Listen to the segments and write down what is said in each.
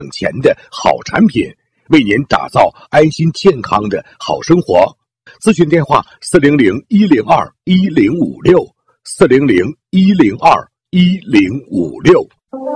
钱的好产品，为您打造安心健康的好生活。咨询电话400-102-1056，400-102-1056。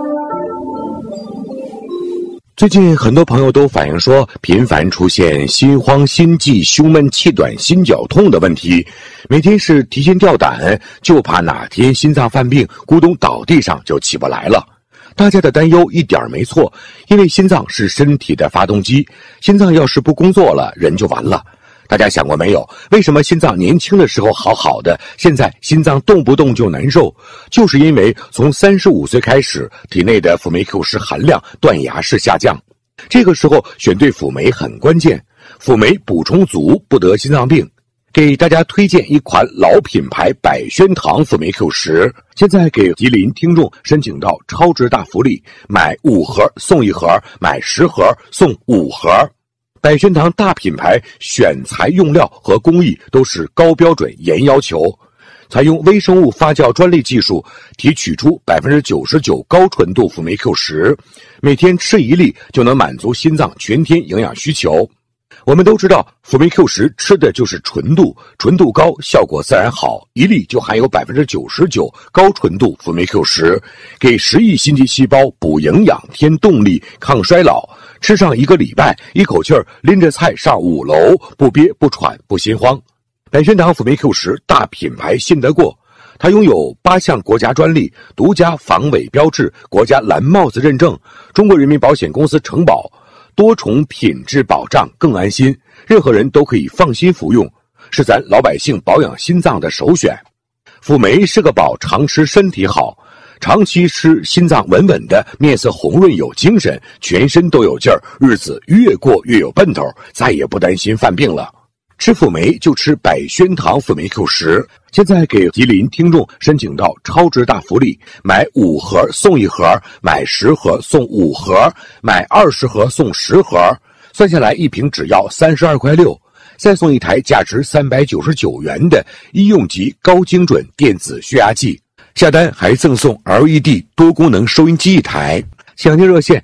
最近很多朋友都反映说，频繁出现心慌、心悸、胸闷、气短、心绞痛的问题，每天是提心吊胆，就怕哪天心脏犯病，咕咚倒地上就起不来了。大家的担忧一点没错，因为心脏是身体的发动机，心脏要是不工作了，人就完了。大家想过没有，为什么心脏年轻的时候好好的，现在心脏动不动就难受？就是因为从35岁开始，体内的辅酶 Q10含量断崖式下降，这个时候选对辅酶很关键，辅酶补充足不得心脏病。给大家推荐一款老品牌百宣堂辅酶 Q10，现在给吉林听众申请到超值大福利，买5盒送1盒，买10盒送5盒。百宣堂大品牌选材用料和工艺都是高标准严要求，采用微生物发酵专利技术提取出 99% 高纯度辅酶 Q10， 每天吃1粒就能满足心脏全天营养需求。我们都知道辅酶 Q10 吃的就是纯度，纯度高效果自然好，1粒就含有 99% 高纯度辅酶 Q10， 给10亿心肌细胞补营养添动力抗衰老，吃上1个礼拜，一口气拎着菜上5楼，不憋不喘不心慌。百宣堂辅酶 Q10 大品牌信得过，它拥有8项国家专利，独家防伪标志，国家蓝帽子认证，中国人民保险公司承保，多重品质保障更安心，任何人都可以放心服用，是咱老百姓保养心脏的首选。辅酶是个宝，常吃身体好，长期吃心脏稳稳的，面色红润有精神，全身都有劲儿，日子越过越有奔头，再也不担心犯病了。吃辅酶就吃百宣堂辅酶 Q10， 现在给吉林听众申请到超值大福利，买5盒送1盒，买10盒送5盒，买20盒送10盒，算下来一瓶只要32.6块，再送一台价值399元的医用级高精准电子血压计，下单还赠送 LED 多功能收音机1台。详情热线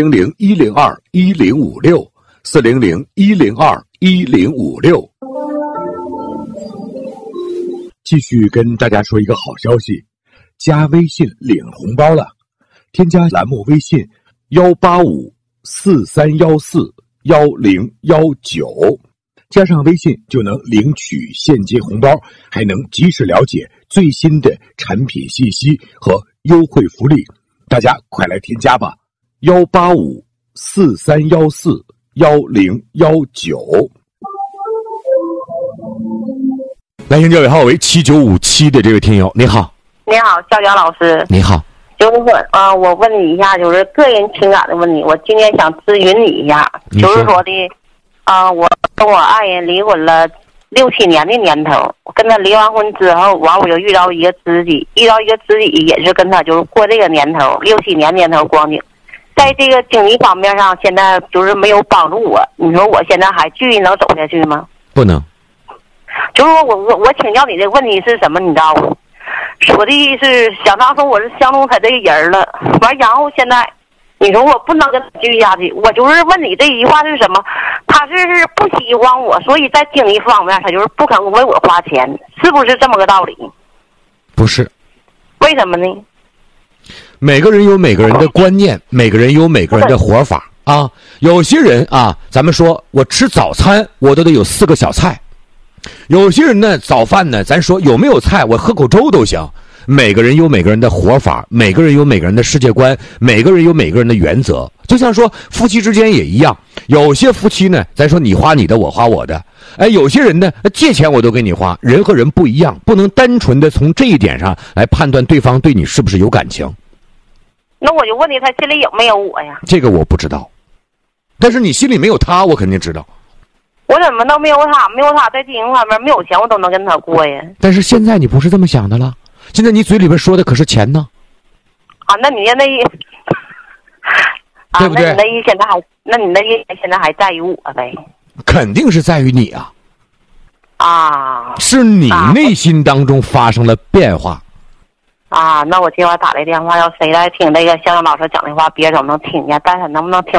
400-102-1056，400-102-1056。继续跟大家说一个好消息，加微信领红包了，添加栏目微信18543141019，加上微信就能领取现金红包，还能及时了解最新的产品信息和优惠福利，大家快来添加吧，18543141019。来电电话号为7957的这位听友，你好。 你好，肖佳老师。 你好。 就是我问你一下，就是个人情感的问题，我今天想咨询你一下。就是说的，我跟我爱人离婚了6、7年的年头，跟他离完婚之后，完我就遇到一个知己，也是跟他就是过这个年头6、7年年头光景，在这个经济方面上，现在就是没有帮助我。你说我现在还继续能走下去吗？ 不能。 就是我请教你的问题是什么？你知道不？说的是想当初我是相中他这个人了，完然后现在你说我不能跟他继续下去，我就是问你这一句话是什么？他是不喜欢我，所以在经济方面他就是不肯为我花钱，是不是这么个道理？ 不是。 为什么呢？ 每个人有每个人的观念，每个人有每个人的活法啊。有些人啊，咱们说我吃早餐我都得有4个小菜，有些人呢早饭呢咱说有没有菜我喝口粥都行。每个人有每个人的活法，每个人有每个人的世界观，每个人有每个人的原则。就像说夫妻之间也一样，有些夫妻呢咱说你花你的我花我的，有些人呢借钱我都给你花，人和人不一样，不能单纯的从这一点上来判断对方对你是不是有感情。 那我就问你，他心里有没有我呀？ 这个我不知道，但是你心里没有他我肯定知道。 我怎么都没有他，没有他在经营方面没有钱我都能跟他过呀。 但是现在你不是这么想的了，现在你嘴里边说的可是钱呢。 啊，那你那意对不对？ 那你那意现在还在于我呗？ 肯定是在于你啊。 啊， 是你内心当中发生了变化。 啊，那我今晚打这电话，要谁来听这个香香老师讲的话，别人能听见，但是能不能听